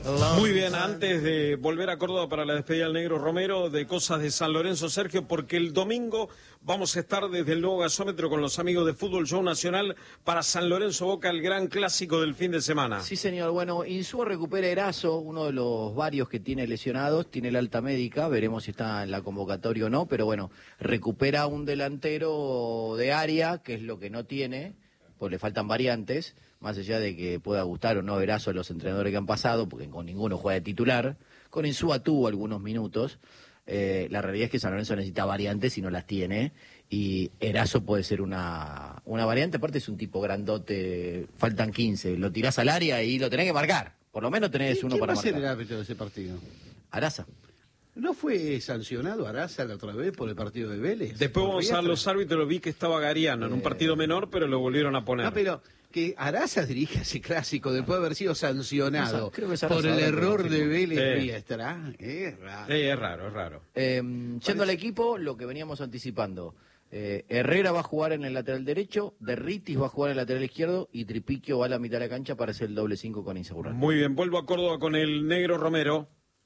Muy bien, antes de volver a Córdoba para la despedida del Negro Romero, de cosas de San Lorenzo, Sergio, porque el domingo vamos a estar desde el nuevo gasómetro con los amigos de Fútbol Show Nacional para San Lorenzo Boca, el gran clásico del fin de semana. Sí, señor. Bueno, Insúa recupera Erazo, uno de los varios que tiene lesionados, tiene el alta médica, veremos si está en la convocatoria o no, pero bueno, recupera un delantero de área, que es lo que no tiene, pues le faltan variantes, más allá de que pueda gustar o no Erazo a los entrenadores que han pasado, porque con ninguno juega de titular. Con Insúa tuvo algunos minutos. La realidad es que San Lorenzo necesita variantes y no las tiene, y Erazo puede ser una variante. Aparte es un tipo grandote, faltan 15, lo tirás al área y lo tenés que marcar, por lo menos tenés uno para marcar. ¿Quién va a ser el árbitro de ese partido? Araza. ¿No fue sancionado Araza la otra vez por el partido de Vélez? Después vamos a ver los árbitros, vi que estaba Gariano en un partido menor, pero lo volvieron a poner. No, pero que Araza dirija ese clásico después de haber sido sancionado por el error de Vélez Riestra. Es raro. Es raro. Yendo al equipo, lo que veníamos anticipando. Herrera va a jugar en el lateral derecho, Derritis va a jugar en el lateral izquierdo y Tripiquio va a la mitad de la cancha para hacer el doble 5 con Insaurralde. Muy bien, vuelvo a Córdoba con el Negro Romero.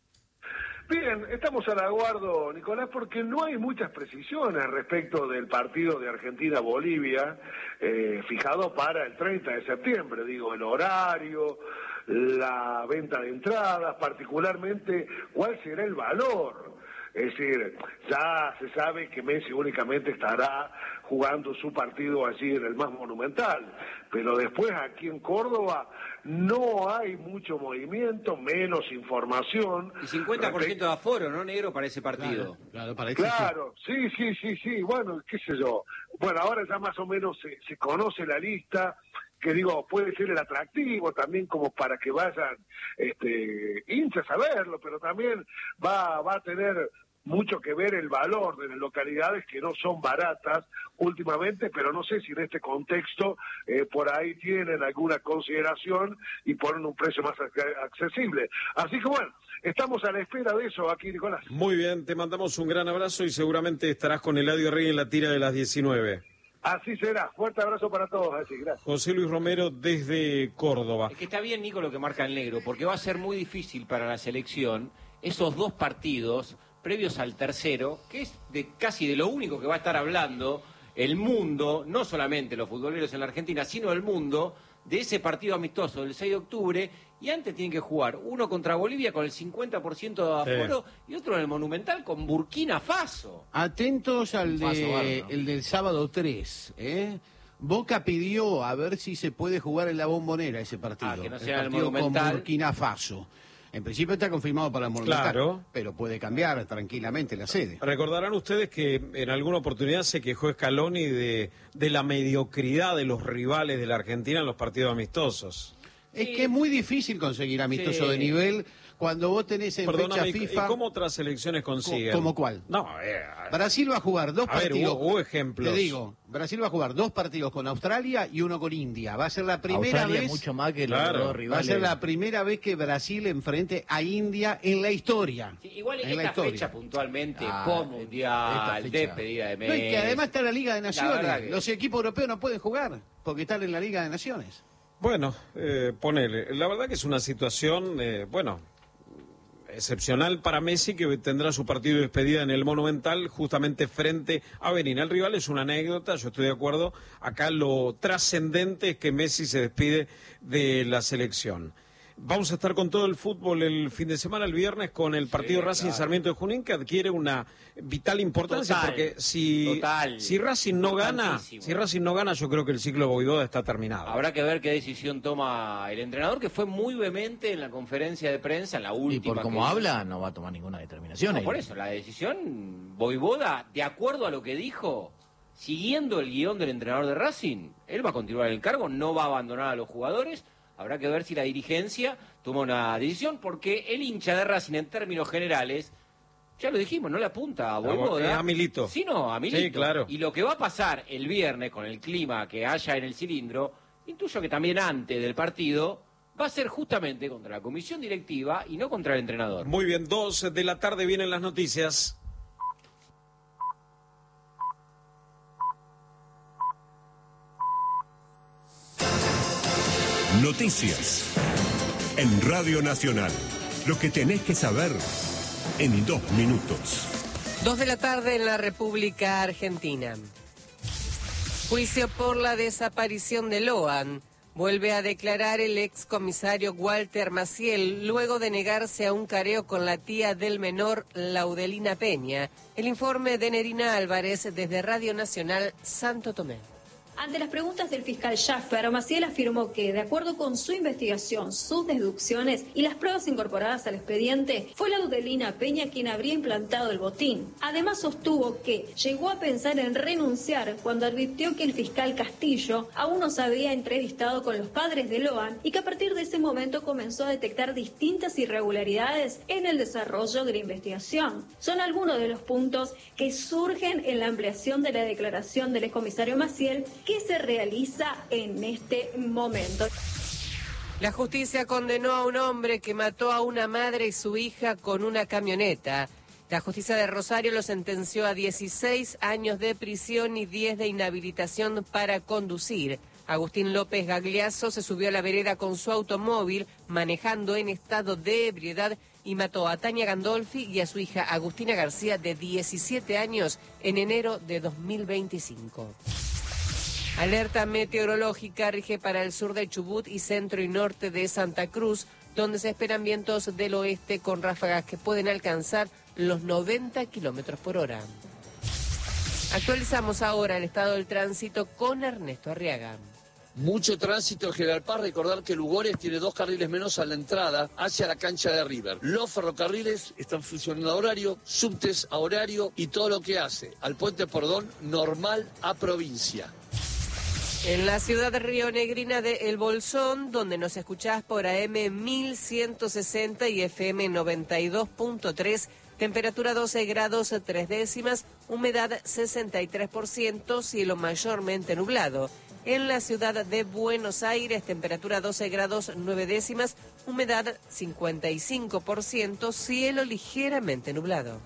Bien, estamos al aguardo, Nicolás, porque no hay muchas precisiones respecto del partido de Argentina-Bolivia fijado para el 30 de septiembre, digo, el horario, la venta de entradas, particularmente cuál será el valor. Es decir, ya se sabe que Messi únicamente estará jugando su partido allí en el más monumental, pero después aquí en Córdoba no hay mucho movimiento, menos información. Y 50% de aforo, ¿no, Negro, para ese partido? Claro, sí, bueno, qué sé yo. Bueno, ahora ya más o menos se conoce la lista, que digo, puede ser el atractivo también como para que vayan hinchas a verlo, pero también va a tener mucho que ver el valor de las localidades que no son baratas últimamente, pero no sé si en este contexto por ahí tienen alguna consideración y ponen un precio más accesible. Así que bueno, estamos a la espera de eso aquí, Nicolás. Muy bien, te mandamos un gran abrazo y seguramente estarás con Eladio Rey en la tira de las 19. Así será. Fuerte abrazo para todos. Así, gracias. José Luis Romero desde Córdoba. Es que está bien, Nico, lo que marca el Negro, porque va a ser muy difícil para la selección esos dos partidos previos al tercero, que es casi de lo único que va a estar hablando el mundo, no solamente los futboleros en la Argentina, sino el mundo, de ese partido amistoso del 6 de octubre, y antes tienen que jugar uno contra Bolivia con el 50% de aforo y otro en el Monumental con Burkina Faso. Atentos al el del sábado 3, Boca pidió a ver si se puede jugar en la Bombonera ese partido. Que no sea el partido el Monumental. con Burkina Faso. En principio está confirmado para el Monumental, claro, pero puede cambiar tranquilamente la sede. Recordarán ustedes que en alguna oportunidad se quejó Scaloni de la mediocridad de los rivales de la Argentina en los partidos amistosos. Es que es muy difícil conseguir amistoso de nivel cuando vos tenés en fecha FIFA... ¿Y cómo otras selecciones consiguen? ¿Cómo cuál? No, Brasil va a jugar dos partidos. Hubo ejemplos. Te digo, Brasil va a jugar dos partidos con Australia y uno con India. Va a ser la primera Australia vez... mucho más que los dos rivales. Va a ser la primera vez que Brasil enfrente a India en la historia. Sí, igual en esta fecha puntualmente, post-mundial, despedida de Messi. No, y que además está la Liga de Naciones. Que... Los equipos europeos no pueden jugar porque están en la Liga de Naciones. Bueno, ponele. La verdad que es una situación, excepcional para Messi, que tendrá su partido de despedida en el Monumental justamente frente a Benín. El rival es una anécdota, yo estoy de acuerdo. Acá lo trascendente es que Messi se despide de la selección. Vamos a estar con todo el fútbol el fin de semana, el viernes, con el partido Racing Sarmiento de Junín, que adquiere una vital importancia, porque si Racing no gana, yo creo que el ciclo de Boivoda está terminado. Habrá que ver qué decisión toma el entrenador, que fue muy vehemente en la conferencia de prensa, en la última. Y por cómo habla, no va a tomar ninguna determinación. No, por eso, la decisión, Boivoda, de acuerdo a lo que dijo, siguiendo el guión del entrenador de Racing, él va a continuar en el cargo, no va a abandonar a los jugadores. Habrá que ver si la dirigencia toma una decisión, porque el hincha de Racing, en términos generales, ya lo dijimos, no le apunta a Boivoda. A Milito. Sino a Milito. Sí, claro. Y lo que va a pasar el viernes con el clima que haya en el cilindro, intuyo que también antes del partido, va a ser justamente contra la comisión directiva y no contra el entrenador. Muy bien, 2 de la tarde vienen las noticias. Noticias. en Radio Nacional. Lo que tenés que saber en 2 minutos. 2 de la tarde en la República Argentina. Juicio por la desaparición de Loan. Vuelve a declarar el excomisario Walter Maciel luego de negarse a un careo con la tía del menor, Laudelina Peña. El informe de Nerina Álvarez desde Radio Nacional Santo Tomé. Ante las preguntas del fiscal Schaffer, Maciel afirmó que, de acuerdo con su investigación, sus deducciones y las pruebas incorporadas al expediente, fue Laudelina Peña quien habría implantado el botín. Además, sostuvo que llegó a pensar en renunciar cuando advirtió que el fiscal Castillo aún no se había entrevistado con los padres de Loan y que a partir de ese momento comenzó a detectar distintas irregularidades en el desarrollo de la investigación. Son algunos de los puntos que surgen en la ampliación de la declaración del excomisario Maciel, que se realiza en este momento. La justicia condenó a un hombre que mató a una madre y su hija con una camioneta. La justicia de Rosario lo sentenció a 16 años de prisión y 10 de inhabilitación para conducir. Agustín López Gagliasso se subió a la vereda con su automóvil manejando en estado de ebriedad y mató a Tania Gandolfi y a su hija Agustina García de 17 años en enero de 2025. Alerta meteorológica rige para el sur de Chubut y centro y norte de Santa Cruz, donde se esperan vientos del oeste con ráfagas que pueden alcanzar los 90 kilómetros por hora. Actualizamos ahora el estado del tránsito con Ernesto Arriaga. Mucho tránsito en General Paz. Recordar que Lugones tiene 2 carriles menos a la entrada hacia la cancha de River. Los ferrocarriles están funcionando a horario, subtes a horario y todo lo que hace al puente Pordón normal a provincia. En la ciudad de rionegrina de El Bolsón, donde nos escuchás por AM 1160 y FM 92.3, temperatura 12 grados 3 décimas, humedad 63%, cielo mayormente nublado. En la ciudad de Buenos Aires, temperatura 12 grados 9 décimas, humedad 55%, cielo ligeramente nublado.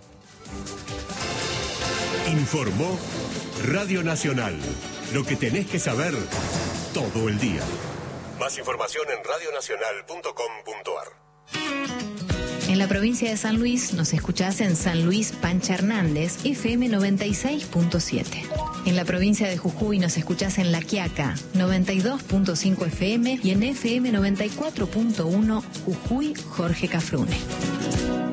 Informó Radio Nacional. Lo que tenés que saber todo el día. Más información en radionacional.com.ar. En la provincia de San Luis nos escuchás en San Luis Pancha Hernández, FM 96.7. En la provincia de Jujuy nos escuchás en La Quiaca, 92.5 FM y en FM 94.1 Jujuy Jorge Cafrune.